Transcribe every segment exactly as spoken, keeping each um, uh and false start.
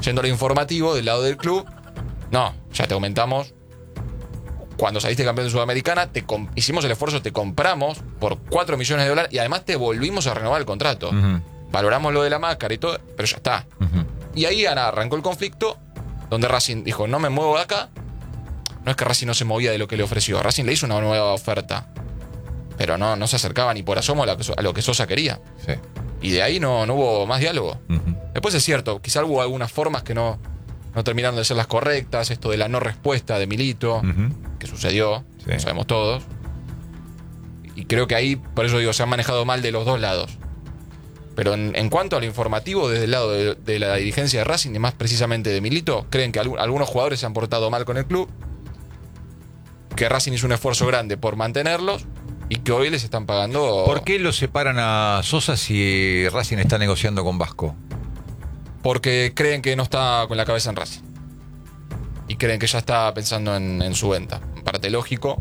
Yendo a lo informativo del lado del club, no, ya te aumentamos. Cuando saliste campeón de Sudamericana, te hicimos el esfuerzo, te compramos por cuatro millones de dólares y además te volvimos a renovar el contrato. Uh-huh. Valoramos lo de la máscara y todo, pero ya está. Uh-huh. Y ahí arrancó el conflicto, donde Racing dijo, no me muevo de acá. No es que Racing no se movía de lo que le ofreció. Racing le hizo una nueva oferta, pero no, no se acercaba ni por asomo a lo que, a lo que Sosa quería. Sí. Y de ahí no, no hubo más diálogo. Uh-huh. Después es cierto, quizá hubo algunas formas que no, no terminaron de ser las correctas. Esto de la no respuesta de Milito, uh-huh. que sucedió, sí. Lo sabemos todos. Y creo que ahí, por eso digo, se han manejado mal de los dos lados. Pero en, en cuanto a lo informativo, desde el lado de, de la dirigencia de Racing, y más precisamente de Milito, creen que algún, algunos jugadores se han portado mal con el club, que Racing hizo un esfuerzo grande por mantenerlos y que hoy les están pagando. ¿Por qué lo separan a Sosa si Racing está negociando con Vasco? Porque creen que no está con la cabeza en Racing y creen que ya está pensando en, en su venta. En parte lógico,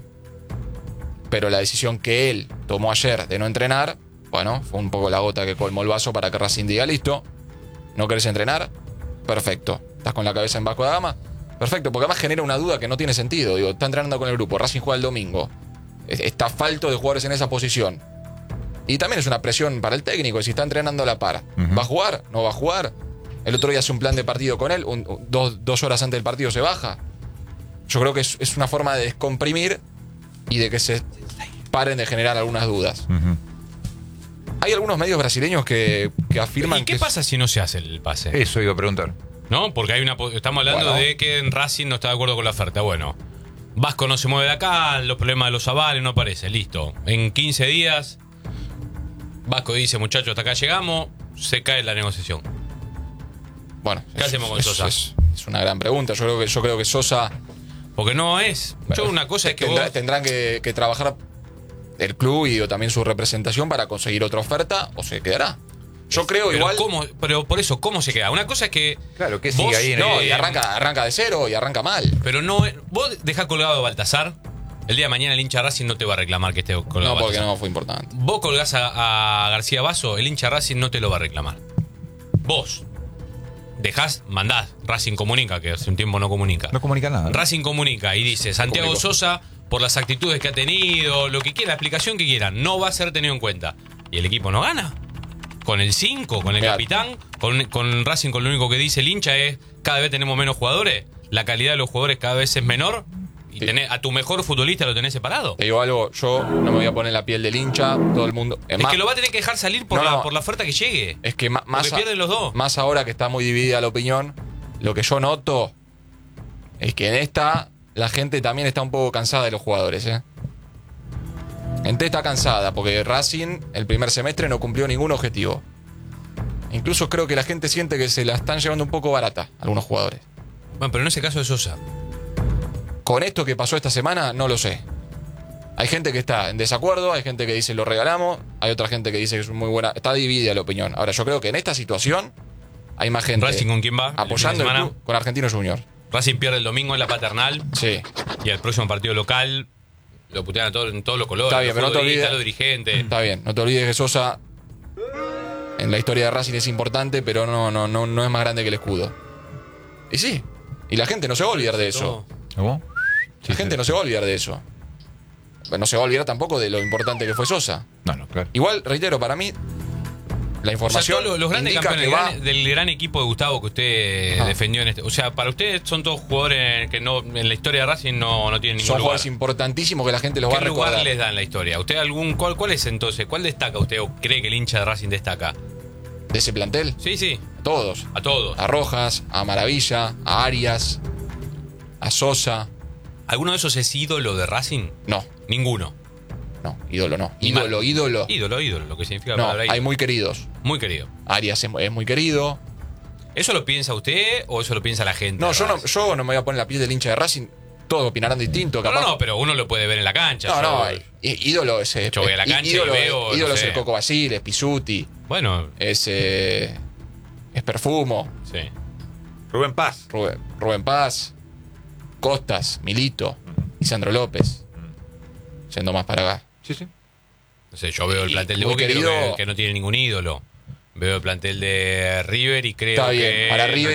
pero la decisión que él tomó ayer de no entrenar, bueno, fue un poco la gota que colmó el vaso para que Racing diga, listo, ¿no querés entrenar? Perfecto. ¿Estás con la cabeza en Vasco da Gama? Perfecto, porque además genera una duda que no tiene sentido. Digo, está entrenando con el grupo, Racing juega el domingo, está falto de jugadores en esa posición. Y también es una presión para el técnico, si está entrenando a la par. Uh-huh. ¿Va a jugar? ¿No va a jugar? El otro día hace un plan de partido con él, un, un, dos, dos horas antes del partido se baja. Yo creo que es, es una forma de descomprimir y de que se paren de generar algunas dudas. Uh-huh. Hay algunos medios brasileños que, que afirman ¿Y qué que pasa si no se hace el pase? Eso iba a preguntar. ¿No? Porque hay una estamos hablando bueno. de que en Racing no está de acuerdo con la oferta. Bueno, Vasco no se mueve de acá, los problemas de los avales no aparecen, listo. En quince días, Vasco dice, muchachos, hasta acá llegamos, se cae la negociación. Bueno, ¿qué es, hacemos con es, Sosa? Es, es una gran pregunta. Yo creo que, yo creo que Sosa... Porque no es... Yo bueno, una cosa es que tendrá, vos... Tendrán que, que trabajar el club y también su representación para conseguir otra oferta o se quedará. Yo creo pero igual... ¿cómo, pero por eso, ¿cómo se queda? Una cosa es que... Claro, que vos, sigue ahí en No, el, y arranca, arranca de cero y arranca mal. Pero no... Vos dejás colgado a Baltasar, el día de mañana el hincha Racing no te va a reclamar que esté colgado. No, porque Baltasar. no fue importante. Vos colgás a, a García Basso, el hincha Racing no te lo va a reclamar. Vos dejás, mandás, Racing comunica, que hace un tiempo no comunica. No comunica nada. Racing comunica y dice, Santiago Comunicó. Sosa, por las actitudes que ha tenido, lo que quiera, la explicación que quieran, no va a ser tenido en cuenta. Y el equipo no gana. Con el cinco, con el Mirá. capitán, con, con Racing, con lo único que dice el hincha es, cada vez tenemos menos jugadores, la calidad de los jugadores cada vez es menor, y Sí. tenés, a tu mejor futbolista lo tenés separado. Te digo algo, yo no me voy a poner en la piel del hincha, todo el mundo... Es más, que lo va a tener que dejar salir por, No, la, no. por la oferta que llegue. Es que ma- más, Porque a- pierden los dos. más ahora que está muy dividida la opinión, lo que yo noto es que en esta la gente también está un poco cansada de los jugadores, ¿eh? Gente está cansada porque Racing el primer semestre no cumplió ningún objetivo. Incluso creo que la gente siente que se la están llevando un poco barata algunos jugadores. Bueno, pero en ese caso de Sosa. Con esto que pasó esta semana, no lo sé. Hay gente que está en desacuerdo, hay gente que dice lo regalamos, hay otra gente que dice que es muy buena. Está dividida la opinión. Ahora, yo creo que en esta situación hay más gente ¿Racing con quién va? apoyando el club con Argentinos Juniors. Racing pierde el domingo en la Paternal. Sí. Y el próximo partido local lo putean a todo, en todos los colores. Está bien, pero no te olvides. Los dirigentes. Está bien, no te olvides que Sosa en la historia de Racing es importante, pero no, no, no, no es más grande que el escudo. Y sí, y la gente no se va a olvidar de eso. ¿Cómo? La gente no se va a olvidar de eso. No se va a olvidar tampoco de lo importante que fue Sosa. No, no, claro. Igual, reitero, para mí, la O sea, información todos los, los grandes indica campeones que va... gran- del gran equipo de Gustavo que usted Ajá. defendió en este. O sea, para usted son todos jugadores que no en la historia de Racing no, no tienen ningún Son lugar. jugadores importantísimos que la gente los va a ¿Qué lugar recordar. les da en la historia? ¿Usted algún cuál, cuál es entonces? ¿Cuál destaca usted o cree que el hincha de Racing destaca? ¿De ese plantel? Sí, sí, A todos. a todos. A Rojas, a Maravilla, a Arias, a Sosa. ¿Alguno de esos es ídolo de Racing? No, Ninguno. no, ídolo no. Ni Ídolo, más. ídolo. Ídolo, ídolo, lo que significa la No, palabra hay ídolo. muy queridos. Muy querido. Arias es, es muy querido. ¿Eso lo piensa usted o eso lo piensa la gente? No, de yo no, Racing? yo no me voy a poner la piel del hincha de Racing. Todos opinarán distinto, No, capaz. no, no, pero uno lo puede ver en la cancha. No, yo- no, í- ídolo es. eh, Yo voy a la í- cancha y ídolo, veo, ídolo no es sé. el Coco Basile, es Pisuti, Bueno, es, eh, es Perfumo, sí. Rubén Paz. Rubén, Rubén Paz, Costas, Milito, Lisandro López. Yendo más para acá. Sí, sí. No sé, yo veo el Y plantel de muy Boca y creo querido- que, que no tiene ningún ídolo. Veo el plantel de River y creo Está bien, que para no River